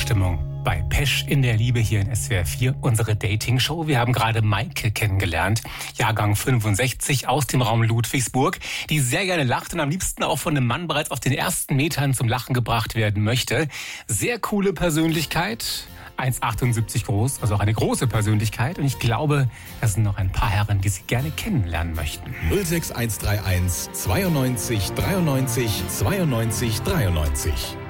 Stimmung bei Pesch in der Liebe hier in SWR 4, unsere Dating-Show. Wir haben gerade Maike kennengelernt, Jahrgang 65 aus dem Raum Ludwigsburg, die sehr gerne lacht und am liebsten auch von einem Mann bereits auf den ersten Metern zum Lachen gebracht werden möchte. Sehr coole Persönlichkeit, 1,78 groß, also auch eine große Persönlichkeit. Und ich glaube, das sind noch ein paar Herren, die Sie gerne kennenlernen möchten. 06131 92 93 92 93.